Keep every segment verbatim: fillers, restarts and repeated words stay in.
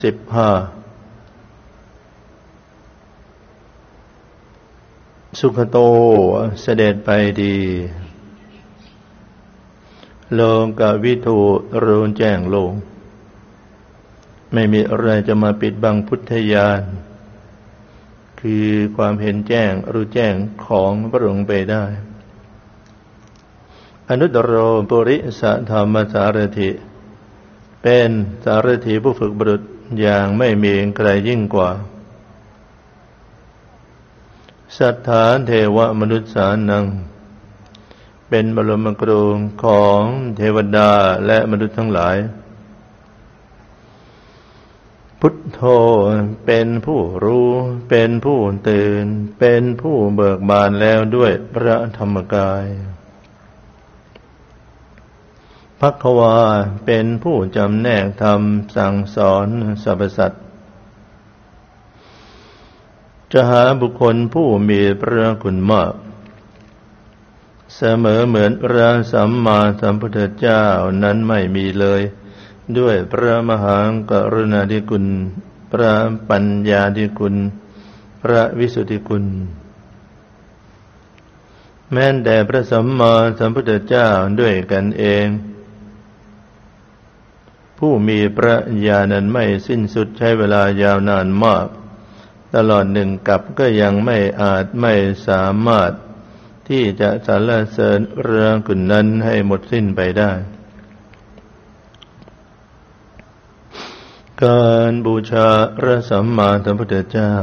สิบห้าสุขโตเสด็จไปดีโลกวิถูรู้แจ้งโลกไม่มีอะไรจะมาปิดบังพุทธญาณคือความเห็นแจ้งรู้แจ้งของพระองค์ไปได้อนุตตรปุริสธรรมสารถิเป็นสารถีผู้ฝึกบุรุษอย่างไม่มีใครยิ่งกว่าสัทธาเทวมนุษย์สานังเป็นบรมครูของเทวดาและมนุษย์ทั้งหลายพุทโธเป็นผู้รู้เป็นผู้ตื่นเป็นผู้เบิกบานแล้วด้วยพระธรรมกายภัคควาเป็นผู้จำแนกธรรมสั่งสอนสรรพสัตว์จะหาบุคคลผู้มีพระคุณมากเสมอเหมือนพระสัมมาสัมพุทธเจ้านั้นไม่มีเลยด้วยพระมหากรุณาธิคุณพระปัญญาธิคุณพระวิสุทธิคุณแม้แต่พระสัมมาสัมพุทธเจ้าด้วยกันเองผู้มีพระญาณนั้นไม่สิ้นสุดใช้เวลายาวนานมากตลอดหนึ่งกับก็ยังไม่อาจไม่สามารถที่จะสรรเสริญเรื่องคุณนั้นให้หมดสิ้นไปได้การบูชาพระสัมมาสัมพุทธเจ้า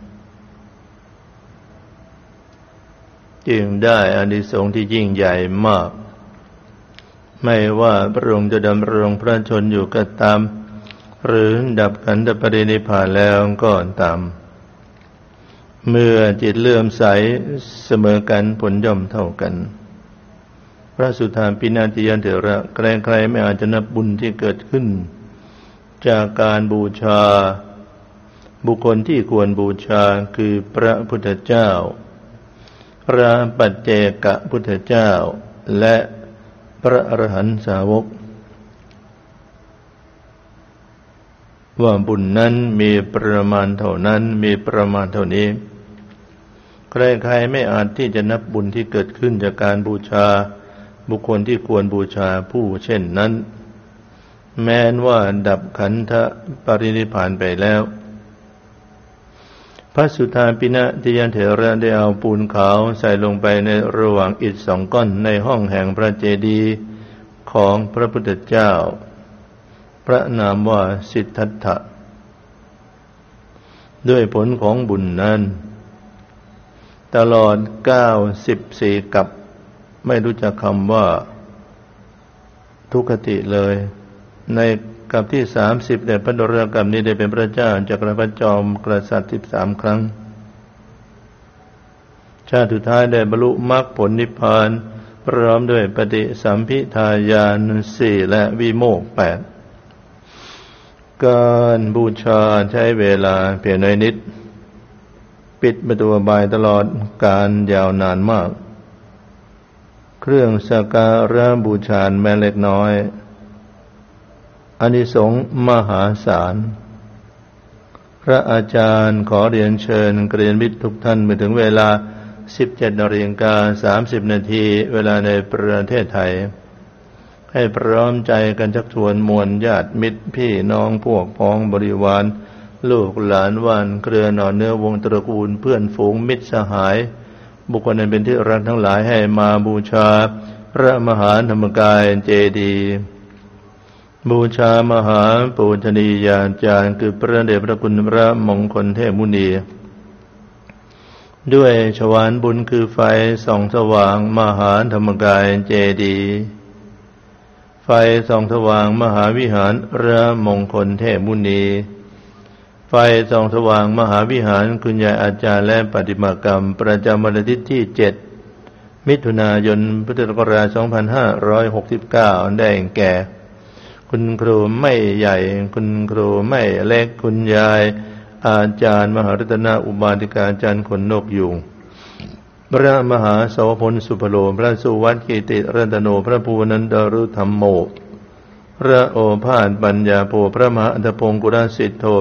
จึงได้อานิสงส์ที่ยิ่งใหญ่มากไม่ว่าพระองค์จะดำรงพระชนอยู่ก็ตามหรือดับขันธปรินิพพานแล้วก็ตามเมื่อจิตเลื่อมใสเสมอกันผลย่อมเท่ากันพระสุทธานปิณาติยเถระใครๆไม่อาจจะนับบุญที่เกิดขึ้นจากการบูชาบุคคลที่ควรบูชาคือพระพุทธเจ้าพระปัจเจกพุทธเจ้าและพระอรหันตสาวกว่าบุญนั้นมีประมาณเท่านั้นมีประมาณเท่านี้ใครๆไม่อาจที่จะนับบุญที่เกิดขึ้นจากการบูชาบุคคลที่ควรบูชาผู้เช่นนั้นแม้นว่าดับขันธปรินิพพานไปแล้วพระสุทธานปิณติยเถระได้เอาปูนขาวใส่ลงไปในระหว่างอิฐสองก้อนในห้องแห่งพระเจดีย์ของพระพุทธเจ้าพระนามว่าสิทธัตถะด้วยผลของบุญนั้นตลอดเก้าสิบสี่กัปไม่รู้จักคำว่าทุกขติเลยในกัปที่สามสิบแต่พระนรกัปนี้ได้เป็นพระเจ้าจักรพรรดิจอมกษัตริย์สิบสามครั้งชาติสุดท้ายได้บรรลุมรรคผลนิพพานพร้อมด้วยปฏิสัมภิทาญาณสี่และวิโมกข์แปดการบูชาใช้เวลาเพียงน้อยนิดปิดประตูบายตลอดการยาวนานมากเครื่องสักการะบูชาแม้เล็กน้อยอานิสงส์มหาศาลพระอาจารย์ขอเรียนเชิญกัลยาณมิตรทุกท่านเมื่อถึงเวลา สิบเจ็ดนาฬิกาสามสิบนาทีเวลาในประเทศไทยให้พร้อมใจกันชักชวนมวลญาติมิตรพี่น้องพวกพ้องบริวารลูกหลานว่านเครือหน่อเนื้อวงตระกูลเพื่อนฝูงมิตรสหายบุคคลนั้นเป็นที่รักทั้งหลายให้มาบูชาพระมหาธรรมกายเจดีย์บูชามหาปูชนียาจารย์คือพระเดชพระคุณพระมงคลเทพมุนีด้วยฉวารบุญคือไฟส่องสว่างมหาธรรมกายเจดีย์ไฟส่องสว่างมหาวิหารพระมงคลเทพมุนีไฟส่องสว่างมหาวิหารคุณยายอาจารย์และปฏิมากรรมประจำวันอาทิตย์ที่เจ็ดมิถุนายนพุทธศักราชสองพันห้าร้อยหกสิบเก้าได้แก่คุณครูไม่ใหญ่คุณครูไม่เล็กคุณยายอาจารย์มหารัตนอุบาสิกาจารย์ขนนกยูงพระมหาโสพลสุภโลพระสุวัตกิติรัตโนพระภูนันตรุธรรมโมพระโอภาสปัญญาโภพระมหาอัฏฐพงกุรสิทโธ